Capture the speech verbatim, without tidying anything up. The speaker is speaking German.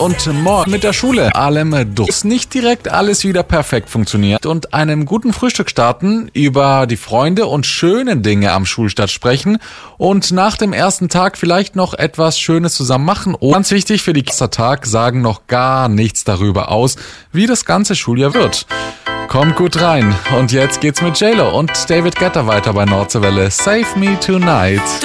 und morgen mit der Schule allem durch. Nicht direkt alles wieder perfekt funktioniert und einem guten Frühstück starten, über die Freunde und schönen Dinge am Schulstart sprechen und nach dem ersten Tag vielleicht noch etwas Schönes zusammen machen. Und ganz wichtig für die Tag sagen noch gar nichts darüber aus, wie das ganze Schuljahr wird. Kommt gut rein und jetzt geht's mit J-Lo und David Guetta weiter bei Nordseewelle. Save Me Tonight.